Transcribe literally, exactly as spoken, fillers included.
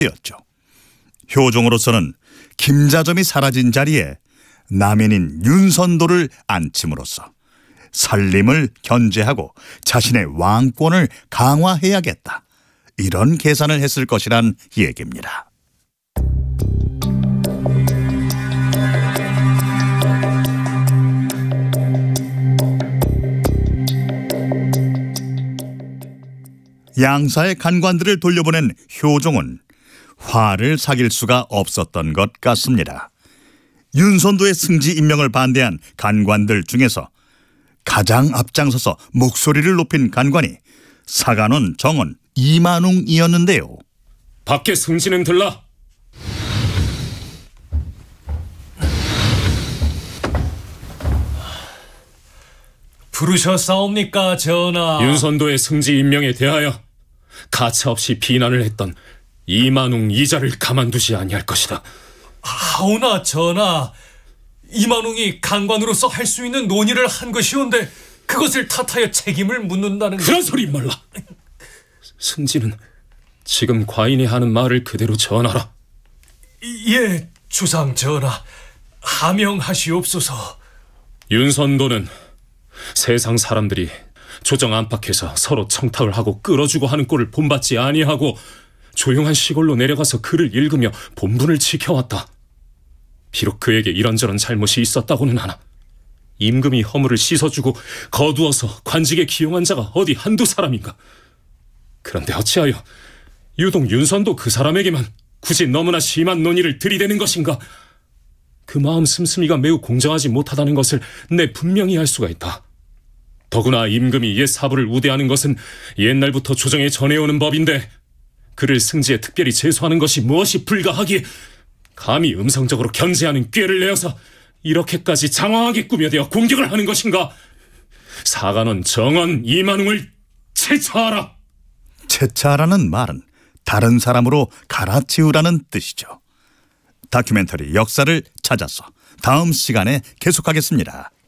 였죠. 효종으로서는 김자점이 사라진 자리에 남인인 윤선도를 앉힘으로써 살림을 견제하고 자신의 왕권을 강화해야겠다, 이런 계산을 했을 것이란 얘기입니다. 양사의 간관들을 돌려보낸 효종은 화를 사귈 수가 없었던 것 같습니다. 윤선도의 승지 임명을 반대한 간관들 중에서 가장 앞장서서 목소리를 높인 간관이 사간원 정원 이만웅이었는데요. 밖에 승지는 들라. 부르셨사옵니까, 전하? 윤선도의 승지 임명에 대하여 가차없이 비난을 했던 이만웅 이자를 가만두지 아니할 것이다. 하오나 전하, 이만웅이 간관으로서 할 수 있는 논의를 한 것이온데 그것을 탓하여 책임을 묻는다는 것... 그런 소리 말라. 승지는 지금 과인이 하는 말을 그대로 전하라. 예, 주상 전하, 하명하시옵소서. 윤선도는 세상 사람들이 조정 안팎에서 서로 청탁을 하고 끌어주고 하는 꼴을 본받지 아니하고 조용한 시골로 내려가서 글을 읽으며 본분을 지켜왔다. 비록 그에게 이런저런 잘못이 있었다고는 하나 임금이 허물을 씻어주고 거두어서 관직에 기용한 자가 어디 한두 사람인가. 그런데 어찌하여 유독 윤선도 그 사람에게만 굳이 너무나 심한 논의를 들이대는 것인가. 그 마음 씀씀이가 매우 공정하지 못하다는 것을 내 분명히 알 수가 있다. 더구나 임금이 옛 사부를 우대하는 것은 옛날부터 조정에 전해오는 법인데 그를 승지에 특별히 제소하는 것이 무엇이 불가하기에 감히 음성적으로 견제하는 꾀를 내어서 이렇게까지 장황하게 꾸며대어 공격을 하는 것인가. 사간원 정원 이만웅을 채차하라. 채차하라는 말은 다른 사람으로 갈아치우라는 뜻이죠. 다큐멘터리 역사를 찾아서 다음 시간에 계속하겠습니다.